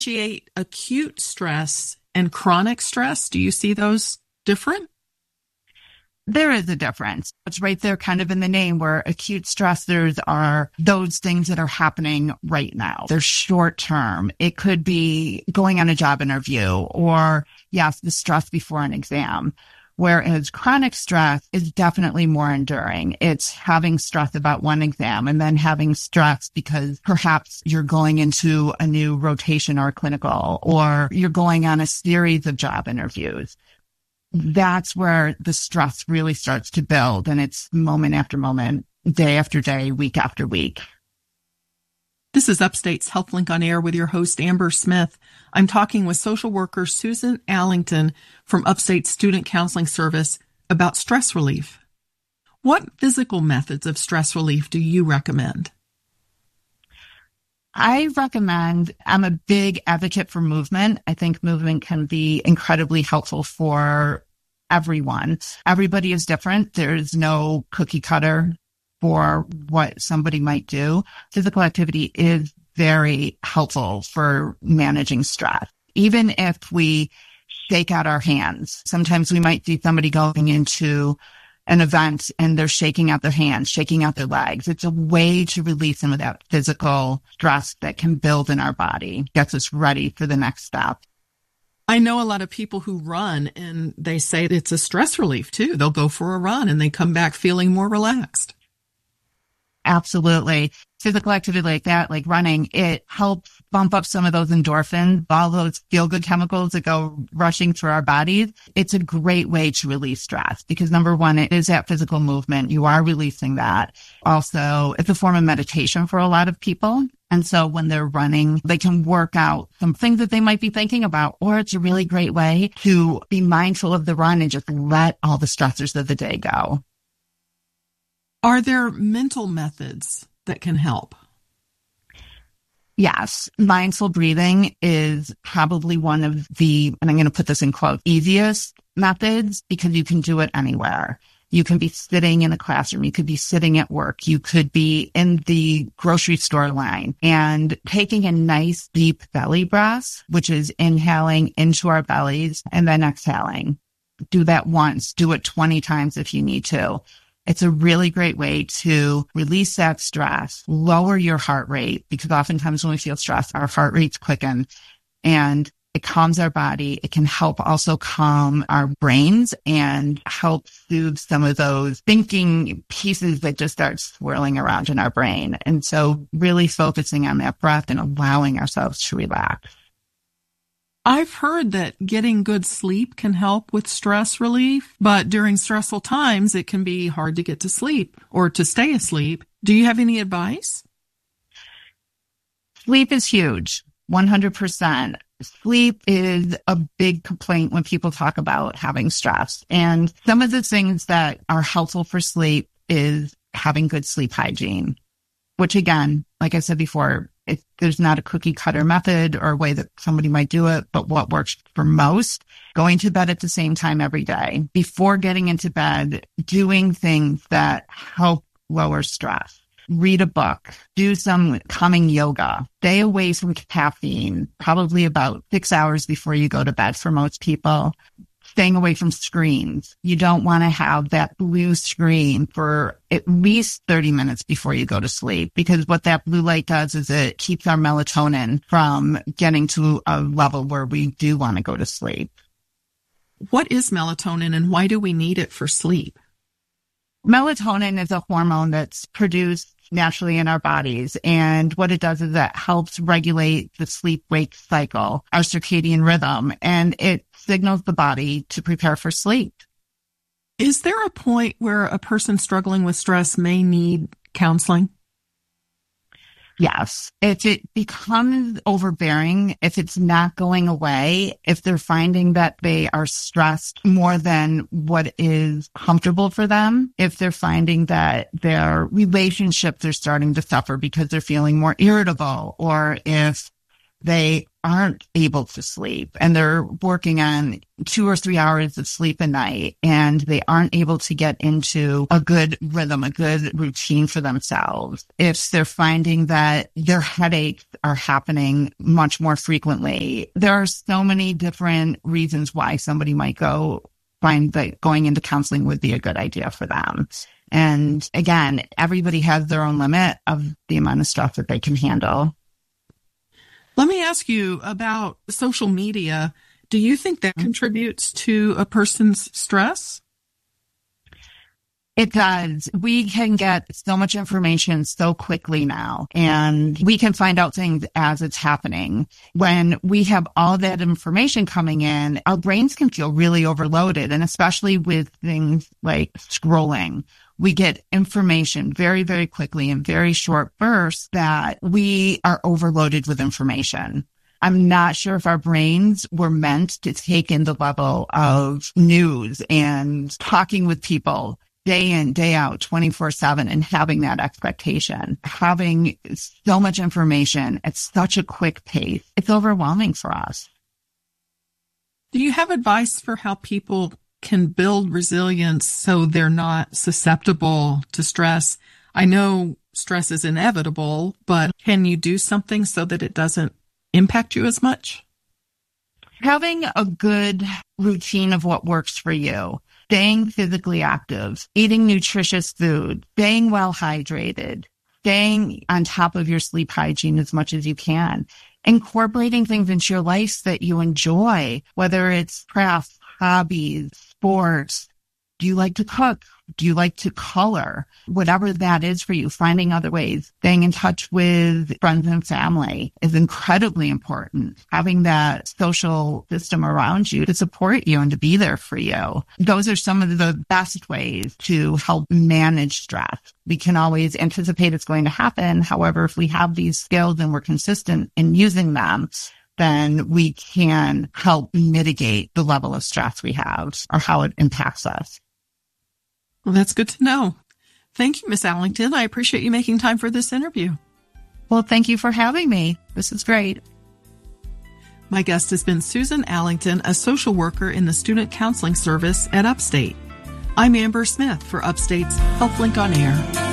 acute stress and chronic stress? Do you see those different? There is a difference. It's right there kind of in the name, where acute stressors are those things that are happening right now. They're short term. It could be going on a job interview or, yes, the stress before an exam. Whereas chronic stress is definitely more enduring. It's having stress about one exam and then having stress because perhaps you're going into a new rotation or a clinical, or you're going on a series of job interviews. That's where the stress really starts to build, and it's moment after moment, day after day, week after week. This is Upstate's HealthLink on Air with your host, Amber Smith. I'm talking with social worker Susan Allington from Upstate Student Counseling Service about stress relief. What physical methods of stress relief do you recommend? I'm a big advocate for movement. I think movement can be incredibly helpful for everyone. Everybody is different. There's no cookie cutter for what somebody might do. Physical activity is very helpful for managing stress. Even if we shake out our hands, sometimes we might see somebody going into an event and they're shaking out their hands, shaking out their legs. It's a way to release some of that physical stress that can build in our body, gets us ready for the next step. I know a lot of people who run and they say it's a stress relief too. They'll go for a run and they come back feeling more relaxed. Absolutely. Physical activity like that, like running, it helps bump up some of those endorphins, all those feel-good chemicals that go rushing through our bodies. It's a great way to release stress because, number one, it is that physical movement. You are releasing that. Also, it's a form of meditation for a lot of people. And so when they're running, they can work out some things that they might be thinking about, or it's a really great way to be mindful of the run and just let all the stressors of the day go. Are there mental methods that can help? Yes. Mindful breathing is probably one of the, and I'm going to put this in quote, easiest methods because you can do it anywhere. You can be sitting in a classroom. You could be sitting at work. You could be in the grocery store line and taking a nice deep belly breath, which is inhaling into our bellies and then exhaling. Do that once. Do it 20 times if you need to. It's a really great way to release that stress, lower your heart rate, because oftentimes when we feel stressed, our heart rates quicken and it calms our body. It can help also calm our brains and help soothe some of those thinking pieces that just start swirling around in our brain. And so really focusing on that breath and allowing ourselves to relax. I've heard that getting good sleep can help with stress relief, but during stressful times, it can be hard to get to sleep or to stay asleep. Do you have any advice? Sleep is huge, 100%. Sleep is a big complaint when people talk about having stress. And some of the things that are helpful for sleep is having good sleep hygiene, which again, like I said before, there's not a cookie cutter method or a way that somebody might do it, but what works for most, going to bed at the same time every day, before getting into bed, doing things that help lower stress, read a book, do some calming yoga, stay away from caffeine, probably about 6 hours before you go to bed for most people. Staying away from screens. You don't want to have that blue screen for at least 30 minutes before you go to sleep, because what that blue light does is it keeps our melatonin from getting to a level where we do want to go to sleep. What is melatonin and why do we need it for sleep? Melatonin is a hormone that's produced naturally in our bodies. And what it does is it helps regulate the sleep-wake cycle, our circadian rhythm, and it signals the body to prepare for sleep. Is there a point where a person struggling with stress may need counseling? Yes. If it becomes overbearing, if it's not going away, if they're finding that they are stressed more than what is comfortable for them, if they're finding that their relationships are starting to suffer because they're feeling more irritable, or if they aren't able to sleep and they're working on 2 or 3 hours of sleep a night and they aren't able to get into a good rhythm, a good routine for themselves. If they're finding that their headaches are happening much more frequently, there are so many different reasons why somebody might find that going into counseling would be a good idea for them. And again, everybody has their own limit of the amount of stress that they can handle. Let me ask you about social media. Do you think that contributes to a person's stress? It does. We can get so much information so quickly now, and we can find out things as it's happening. When we have all that information coming in, our brains can feel really overloaded, and especially with things like scrolling. We get information very, very quickly in very short bursts that we are overloaded with information. I'm not sure if our brains were meant to take in the level of news and talking with people day in, day out, 24/7, and having that expectation. Having so much information at such a quick pace, it's overwhelming for us. Do you have advice for how people can build resilience so they're not susceptible to stress? I know stress is inevitable, but can you do something so that it doesn't impact you as much? Having a good routine of what works for you, staying physically active, eating nutritious food, staying well hydrated, staying on top of your sleep hygiene as much as you can, incorporating things into your life that you enjoy, whether it's crafts, hobbies, sports. Do you like to cook? Do you like to color? Whatever that is for you, finding other ways. Staying in touch with friends and family is incredibly important. Having that social system around you to support you and to be there for you. Those are some of the best ways to help manage stress. We can always anticipate it's going to happen. However, if we have these skills and we're consistent in using them, then we can help mitigate the level of stress we have or how it impacts us. Well, that's good to know. Thank you, Ms. Allington. I appreciate you making time for this interview. Well, thank you for having me. This is great. My guest has been Susan Allington, a social worker in the Student Counseling Service at Upstate. I'm Amber Smith for Upstate's HealthLink on Air.